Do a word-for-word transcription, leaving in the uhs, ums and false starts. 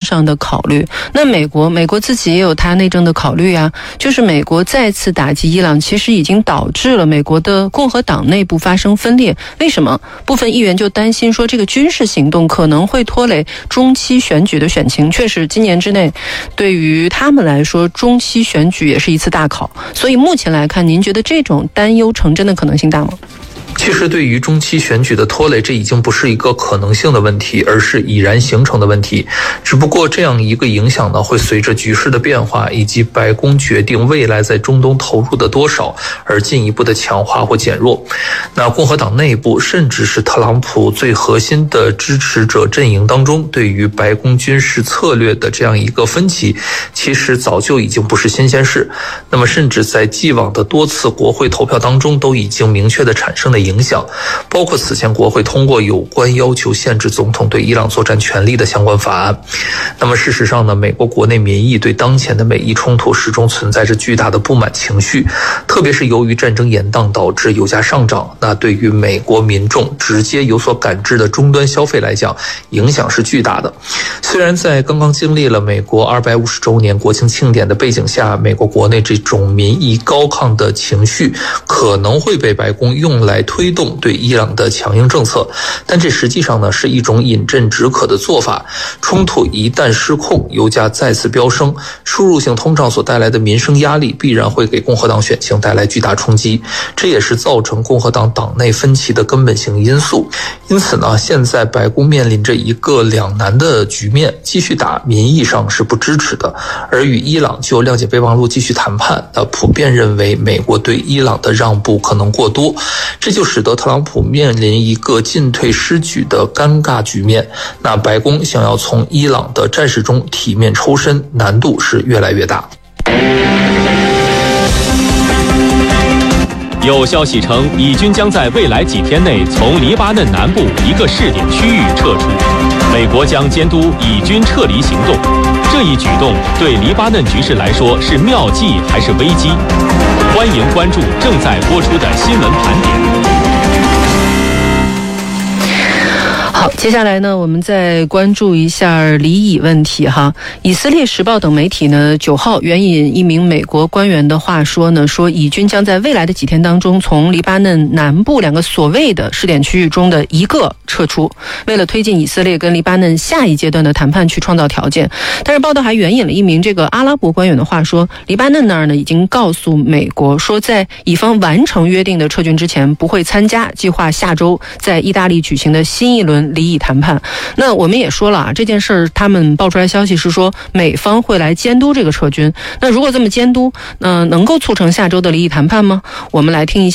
上的考虑。那美国美国自己也有它内政的考虑啊，就是美国再次打击伊朗其实已经导致了美国的共和党内部发生分裂。为什么？部分议员就担心说这个军事行动可能会拖累中期选举的选情。确实今年之内对于他们来说中期选举也是一次大考，所以目前来看，您觉得这种担忧成真的可能性大吗？ 其实对于中期选举的拖累，这已经不是一个可能性的问题，而是已然形成的问题。只不过这样一个影响呢，会随着局势的变化以及白宫决定未来在中东投入的多少而进一步的强化或减弱。那共和党内部甚至是特朗普最核心的支持者阵营当中，对于白宫军事策略的这样一个分歧，其实早就已经不是新鲜事。那么甚至在既往的多次国会投票当中，都已经明确的产生了影响，包括此前国会通过有关要求限制总统对伊朗作战权利的相关法案。那么事实上呢，美国国内民意对当前的美伊冲突始终存在着巨大的不满情绪，特别是由于战争延宕导致油价上涨，那对于美国民众直接有所感知的终端消费来讲，影响是巨大的。虽然在刚刚经历了美国二百五十周年国庆庆典的背景下，美国国内这种民意高亢的情绪可能会被白宫用来推动对伊朗的强硬政策，但这实际上呢是一种饮鸩止渴的做法。冲突一旦失控，油价再次飙升，输入性通胀所带来的民生压力必然会给共和党选情带来巨大冲击，这也是造成共和党党内分歧的根本性因素。因此呢，现在白宫面临着一个两难的局面，继续打民意上是不支持的，而与伊朗就谅解备忘录继续谈判，那普遍认为美国对伊朗的让步可能过多，这就使得特朗普面临一个进退失据的尴尬局面。那白宫想要从伊朗的战事中体面抽身，难度是越来越大。 有消息称，以军将在未来几天内从黎巴嫩南部一个试点区域撤出，美国将监督以军撤离行动。这一举动对黎巴嫩局势来说是妙计还是危机？欢迎关注正在播出的新闻盘点。 好，接下来呢，我们再关注一下黎以问题哈。以色列时报等媒体呢，九号援引一名美国官员的话说呢，说以军将在未来的几天当中从黎巴嫩南部两个所谓的试点区域中的一个撤出，为了推进以色列跟黎巴嫩下一阶段的谈判去创造条件。但是报道还援引了一名这个阿拉伯官员的话说，黎巴嫩那儿呢已经告诉美国说，在以方完成约定的撤军之前，不会参加计划下周在意大利举行的新一轮黎以谈判。那我们也说了啊，这件事儿他们爆出来消息是说美方会来监督这个撤军。那如果这么监督，那、呃、能够促成下周的黎以谈判吗？我们来听一下